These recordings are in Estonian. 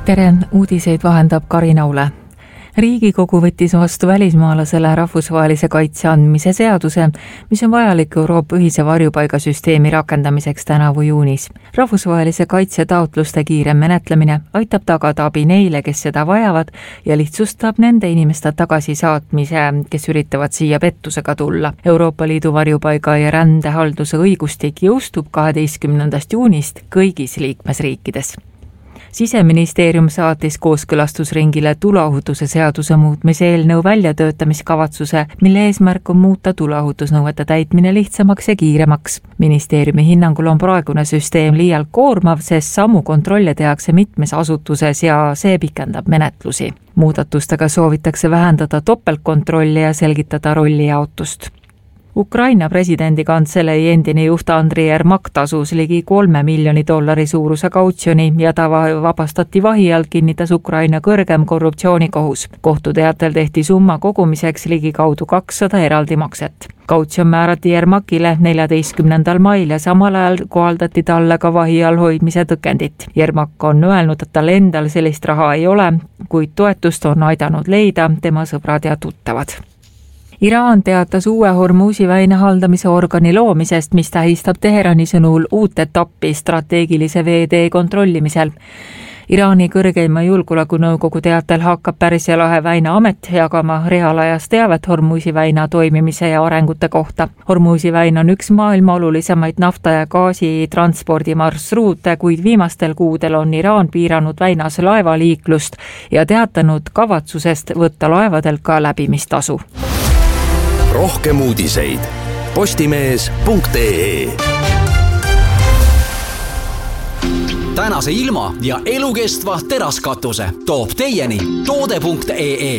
Tere, uudiseid vahendab Karina Ule. Riigikogu võttis vastu välismaalasele rahvusvahelise kaitse andmise seaduse, mis on vajalik Euroopa ühise varjupaigasüsteemi rakendamiseks tänavu juunis. Rahvusvahelise kaitse taotluste kiire menetlemine aitab tagada abi neile, kes seda vajavad ja lihtsustab nende inimeste tagasisaatmise, kes üritavad siia pettusega tulla. Euroopa Liidu varjupaiga ja rändehalduse õigustik jõustub 12. juunist kõigis liikmesriikides. Siseministeerium saatis kooskõlastusringile tuleohutuse seaduse muutmise eelnõu väljatöötamiskavatsuse, mille eesmärk on muuta tuleohutusnõuete täitmine lihtsamaks ja kiiremaks. Ministeeriumi hinnangul on praegune süsteem liialt koormav, sest samu kontrolle tehakse mitmes asutuses ja see pikendab menetlusi. Muudatustega soovitakse vähendada topeltkontrolli ja selgitada rollijaotust. Ukraina presidendi kantselei endine juht Andriy Yermak tasus ligi $3 miljoni suuruse kautsjoni ja ta vabastati vahi alt, kinnitas Ukraina kõrgem korruptsioonikohus. Kohtuteatel tehti summa kogumiseks ligikaudu 200 eraldi makset. Kautsjon määrati Yermakile 14. mail ja samal ajal kohaldati talle ka vahi all hoidmise tõkendit. Yermak on öelnud, et tal endal sellist raha ei ole, kuid toetust on aidanud leida tema sõbrad ja tuttavad. Iraan teatas uue Hormuzi väina haldamise organi loomisest, mis tähistab Teherani sõnul uut etappi strateegilise veetee kontrollimisel. Iraani kõrgeima julgeolekunõukogu teatel hakkab Pärsia lahe väina amet jagama reaalajas teavet Hormuzi väina toimimise ja arengute kohta. Hormuzi väin on üks maailma olulisemaid nafta ja gaasi transpordimarsruute, kuid viimastel kuudel on Iraan piiranud väinas laevaliiklust ja teatanud kavatsusest võtta laevadelt ka läbimistasu. Rohkem uudiseid postimees.ee. Tänase ilma ja elukestva teraskatuse toob teieni toode.ee.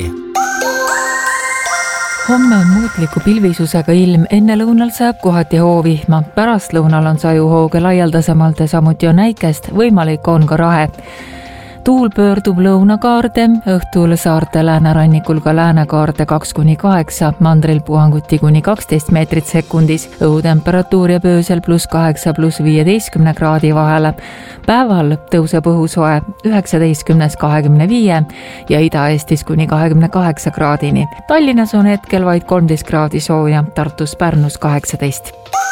Homme on muutliku pilvisusega ilm, enne lõunal saab kohati hoovihma, pärast lõunal on sajuhooge laialdasemalt ja samuti on näikest, võimalik on ka rahe. Tuul pöördub lõunakaarde, õhtul saarte läänerannikul ka läänekaarde 2–8, mandril puhanguti kuni 12 meetrit sekundis, õhutemperatuur ja öösel +8 + 15 kraadi vahele. Päeval tõuseb õhusoe 19–25 ja Ida-Eestis kuni 28 kraadini. Tallinnas on hetkel vaid 13 kraadi sooja, Tartus Pärnus 18.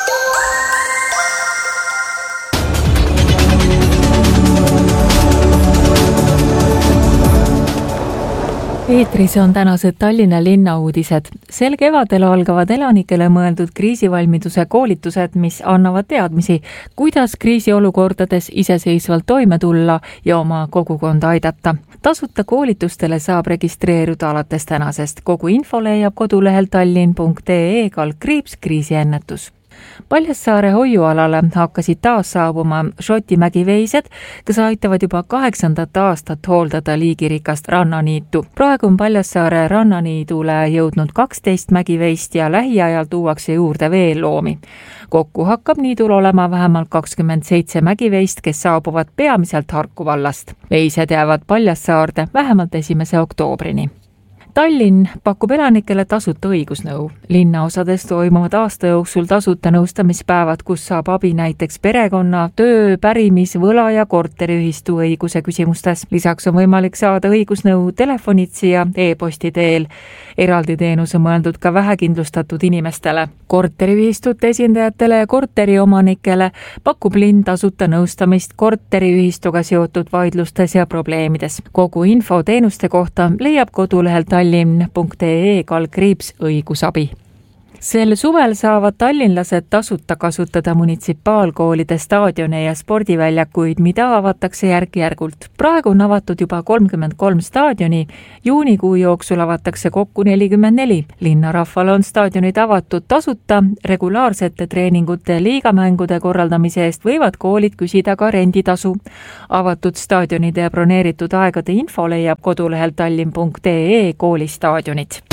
Eetris on tänased Tallinna linna uudised. Sel kevadel algavad elanikele mõeldud kriisivalmiduse koolitused, mis annavad teadmisi, kuidas kriisiolukordades iseseisvalt toime tulla ja oma kogukonda aidata. Tasuta koolitustele saab registreeruda alates tänasest. Kogu info leiab kodulehel tallinn.ee/kriisiennetus. Paljassaare hoiualale hakkasid taas saabuma Šoti mägiveised, kes aitavad juba 8. aastat hooldada liigirikast rannaniitu. Praegu on Paljassaare rannaniidule jõudnud 12 mägiveist ja lähiajal tuuakse juurde veel loomi. Kokku hakkab niidul olema vähemalt 27 mägiveist, kes saabuvad peamiselt Harku vallast. Veised jäävad Paljassaarde vähemalt 1. oktoobrini. Tallinn pakub elanikele tasuta õigusnõu. Linnaosades toimuvad aasta jooksul tasuta nõustamispäevad, kus saab abi näiteks perekonna, töö, pärimis, võla ja korteriühistu õiguse küsimustes. Lisaks on võimalik saada õigusnõu telefonitsi ja e-posti teel. Eraldi teenus on mõeldud ka vähekindlustatud inimestele. Korteriühistute esindajatele ja korteriomanikele pakub linn tasuta nõustamist korteriühistuga seotud vaidlustes ja probleemides. Kogu info teenuste kohta leiab kodulehel tallinn.ee/õigusabi. Sel suvel saavad tallinlased tasuta kasutada munitsipaalkoolide staadione ja spordiväljakuid, mida avatakse järk-järgult. Praegu on avatud juba 33 staadioni, juunikuu jooksul avatakse kokku 44. Linnarahvale on staadionid avatud tasuta, regulaarsete treeningute ja liigamängude korraldamise eest võivad koolid küsida ka renditasu. Avatud staadionide ja broneeritud aegade info leiab kodulehel tallinn.ee/koolistaadionid.